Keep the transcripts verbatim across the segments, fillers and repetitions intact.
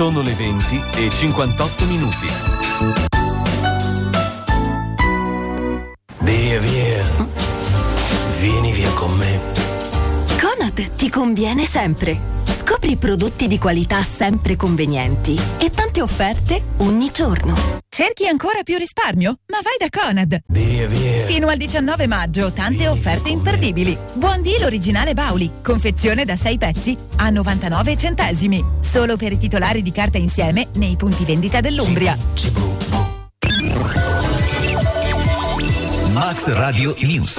Sono le venti e cinquantotto minuti. Via, via. Vieni via con me. Conad ti conviene sempre. Scopri prodotti di qualità sempre convenienti e tante offerte ogni giorno. Cerchi ancora più risparmio? Ma vai da Conad! Via, via. Fino al diciannove maggio, tante Vieni offerte imperdibili. Buon deal originale Bauli, confezione da sei pezzi a novantanove centesimi. Solo per i titolari di carta insieme nei punti vendita dell'Umbria. Cibu, cibu. Max Radio News.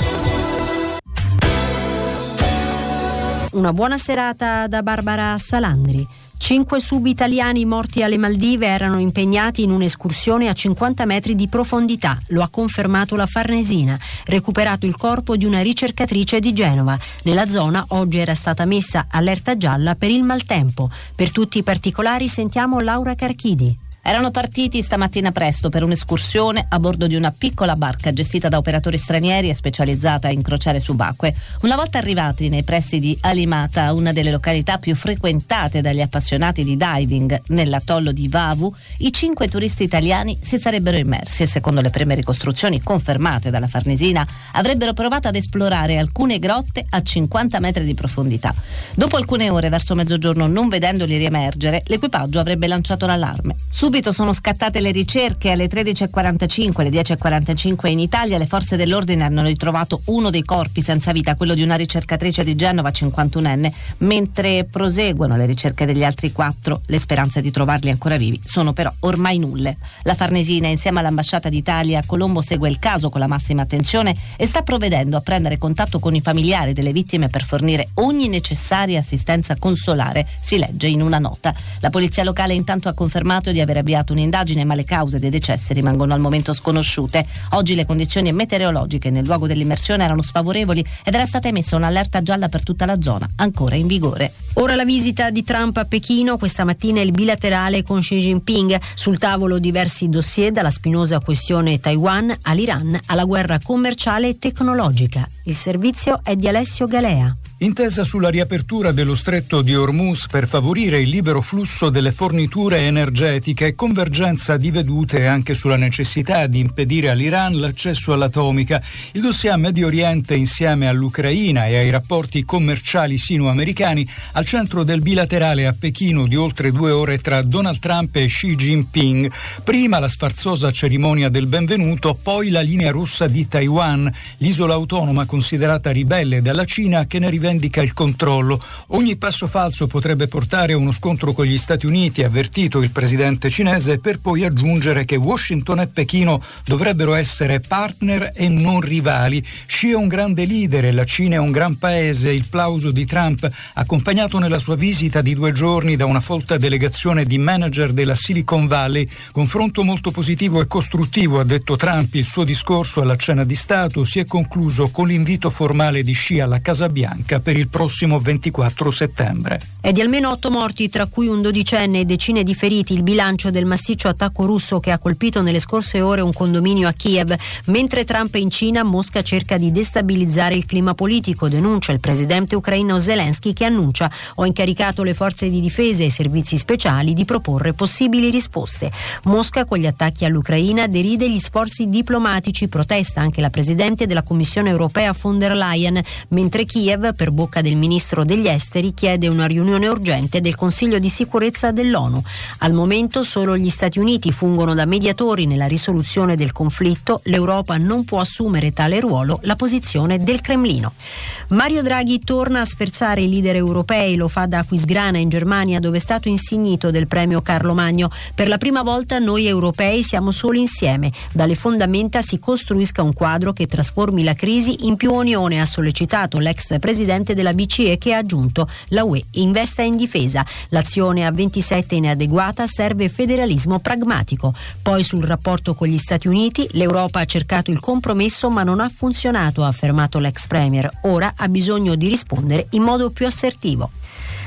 Una buona serata da Barbara Salandri. Cinque sub-italiani morti alle Maldive erano impegnati in un'escursione a cinquanta metri di profondità, lo ha confermato la Farnesina. Recuperato il corpo di una ricercatrice di Genova. Nella zona oggi era stata messa allerta gialla per il maltempo. Per tutti i particolari sentiamo Laura Carchidi. Erano partiti stamattina presto per un'escursione a bordo di una piccola barca gestita da operatori stranieri e specializzata in crociere subacquee. Una volta arrivati nei pressi di Alimata, una delle località più frequentate dagli appassionati di diving nell'atollo di Vavu, i cinque turisti italiani si sarebbero immersi e, secondo le prime ricostruzioni confermate dalla Farnesina, avrebbero provato ad esplorare alcune grotte a cinquanta metri di profondità. Dopo alcune ore, verso mezzogiorno, non vedendoli riemergere, l'equipaggio avrebbe lanciato l'allarme. Subito sono scattate le ricerche. Alle tredici e quarantacinque, alle dieci e quarantacinque in Italia, le forze dell'ordine hanno ritrovato uno dei corpi senza vita, quello di una ricercatrice di Genova cinquantunenne. Mentre proseguono le ricerche degli altri quattro, le speranze di trovarli ancora vivi sono però ormai nulle. La Farnesina, insieme all'ambasciata d'Italia a Colombo, segue il caso con la massima attenzione e sta provvedendo a prendere contatto con i familiari delle vittime per fornire ogni necessaria assistenza consolare, si legge in una nota. La polizia locale intanto ha confermato di aver avviato un'indagine, ma le cause dei decessi rimangono al momento sconosciute. Oggi le condizioni meteorologiche nel luogo dell'immersione erano sfavorevoli ed era stata emessa un'allerta gialla per tutta la zona, ancora in vigore. Ora la visita di Trump a Pechino, questa mattina il bilaterale con Xi Jinping. Sul tavolo diversi dossier, dalla spinosa questione Taiwan all'Iran alla guerra commerciale e tecnologica. Il servizio è di Alessio Galea. Intesa sulla riapertura dello stretto di Hormuz per favorire il libero flusso delle forniture energetiche e convergenza di vedute anche sulla necessità di impedire all'Iran l'accesso all'atomica. Il dossier Medio Oriente insieme all'Ucraina e ai rapporti commerciali sino-americani al centro del bilaterale a Pechino di oltre due ore tra Donald Trump e Xi Jinping. Prima la sfarzosa cerimonia del benvenuto, poi la linea rossa di Taiwan, l'isola autonoma considerata ribelle dalla Cina che ne rivendica il controllo. Ogni passo falso potrebbe portare a uno scontro con gli Stati Uniti, ha avvertito il presidente cinese, per poi aggiungere che Washington e Pechino dovrebbero essere partner e non rivali. Xi è un grande leader e la Cina è un gran paese. Il plauso di Trump, accompagnato nella sua visita di due giorni da una folta delegazione di manager della Silicon Valley. Confronto molto positivo e costruttivo, ha detto Trump. Il suo discorso alla cena di Stato si è concluso con l'invito formale di Xi alla Casa Bianca per il prossimo ventiquattro settembre. È di almeno otto morti, tra cui un dodicenne e decine di feriti, il bilancio del massiccio attacco russo che ha colpito nelle scorse ore un condominio a Kiev. Mentre Trump è in Cina, Mosca cerca di destabilizzare il clima politico, denuncia il presidente ucraino Zelensky, che annuncia: ho incaricato le forze di difesa e i servizi speciali di proporre possibili risposte. Mosca, con gli attacchi all'Ucraina, deride gli sforzi diplomatici, protesta anche la presidente della Commissione europea von der Leyen, mentre Kiev, per bocca del ministro degli esteri, chiede una riunione urgente del Consiglio di sicurezza dell'ONU. Al momento solo gli Stati Uniti fungono da mediatori nella risoluzione del conflitto. L'Europa non può assumere tale ruolo, la posizione del Cremlino. Mario Draghi torna a sferzare i leader europei, lo fa da Aquisgrana in Germania, dove è stato insignito del premio Carlo Magno. Per la prima volta noi europei siamo solo insieme. Dalle fondamenta si costruisca un quadro che trasformi la crisi in più unione, ha sollecitato l'ex presidente della B C E, che ha aggiunto: la U E investa in difesa, l'azione a ventisette inadeguata, serve federalismo pragmatico. Poi sul rapporto con gli Stati Uniti, l'Europa ha cercato il compromesso ma non ha funzionato, ha affermato l'ex premier. Ora ha bisogno di rispondere in modo più assertivo.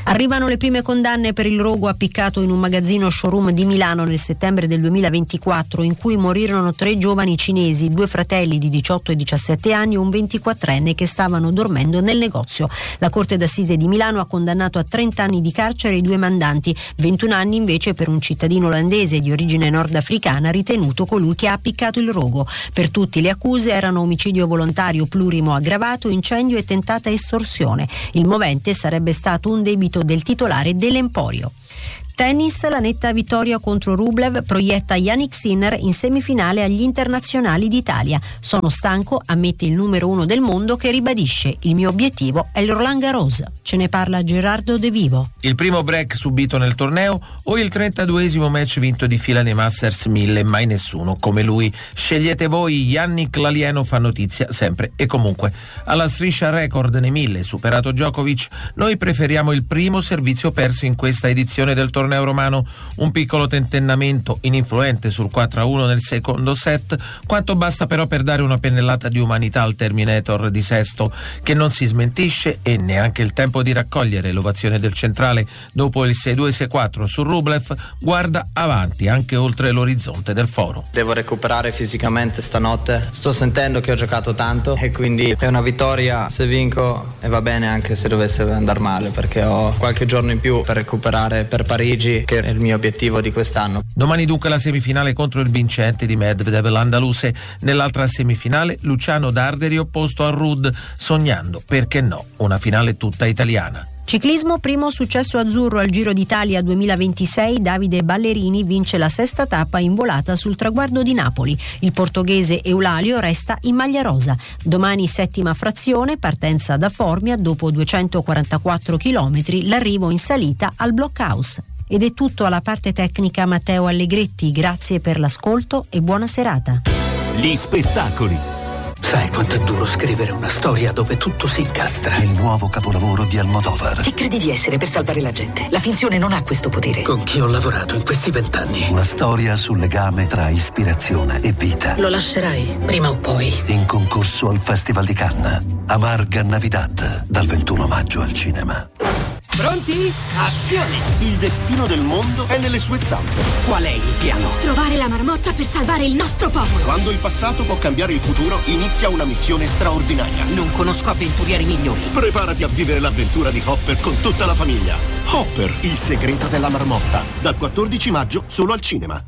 Arrivano le prime condanne per il rogo appiccato in un magazzino showroom di Milano nel settembre del duemilaventiquattro, in cui morirono tre giovani cinesi, due fratelli di diciotto e diciassette anni e un ventiquattrenne che stavano dormendo nel negozio. La Corte d'Assise di Milano ha condannato a trenta anni di carcere i due mandanti, ventuno anni invece per un cittadino olandese di origine nordafricana ritenuto colui che ha appiccato il rogo. Per tutti le accuse erano omicidio volontario plurimo aggravato, incendio e tentata estorsione. Il movente sarebbe stato un debito del titolare dell'emporio. Tennis, la netta vittoria contro Rublev proietta Jannik Sinner in semifinale agli internazionali d'Italia. Sono stanco, ammette il numero uno del mondo che ribadisce: il mio obiettivo è il Roland Garros. Ce ne parla Gerardo De Vivo. Il primo break subito nel torneo o il trentaduesimo match vinto di fila nei Masters mille? Mai nessuno come lui. Scegliete voi. Yannick l'alieno fa notizia sempre e comunque. Alla striscia record nei mille, superato Djokovic, noi preferiamo il primo servizio perso in questa edizione del torneo romano, un piccolo tentennamento ininfluente sul quattro a uno nel secondo set, quanto basta però per dare una pennellata di umanità al Terminator di Sesto, che non si smentisce e neanche il tempo di raccogliere l'ovazione del centrale dopo il sei due sei quattro su Rublev guarda avanti anche oltre l'orizzonte del foro. Devo recuperare fisicamente stanotte, sto sentendo che ho giocato tanto e quindi è una vittoria se vinco e va bene anche se dovesse andare male, perché ho qualche giorno in più per recuperare per Parigi, che è il mio obiettivo di quest'anno. Domani dunque la semifinale contro il vincente di Medvedev l'andaluse. Nell'altra semifinale Luciano Darderi opposto a Ruud, sognando, perché no, una finale tutta italiana. Ciclismo, primo successo azzurro al Giro d'Italia duemilaventisei, Davide Ballerini vince la sesta tappa in volata sul traguardo di Napoli. Il portoghese Eulalio resta in maglia rosa. Domani settima frazione, partenza da Formia, dopo duecentoquarantaquattro chilometri, l'arrivo in salita al Blockhouse. Ed è tutto alla parte tecnica Matteo Allegretti, grazie per l'ascolto e buona serata. Gli spettacoli. Sai quanto è duro scrivere una storia dove tutto si incastra? Il nuovo capolavoro di Almodovar. Chi credi di essere per salvare la gente? La finzione non ha questo potere. Con chi ho lavorato in questi vent'anni? Una storia sul legame tra ispirazione e vita. Lo lascerai, prima o poi. In concorso al Festival di Cannes. Amarga Navidad, dal ventuno maggio al cinema. Pronti? Azione! Il destino del mondo è nelle sue zampe. Qual è il piano? Trovare la marmotta per salvare il nostro popolo. Quando il passato può cambiare il futuro, inizia una missione straordinaria. Non conosco avventurieri migliori. Preparati a vivere l'avventura di Hopper con tutta la famiglia. Hopper, il segreto della marmotta. Dal quattordici maggio solo al cinema.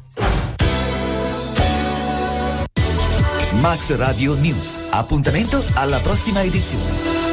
Max Radio News. Appuntamento alla prossima edizione.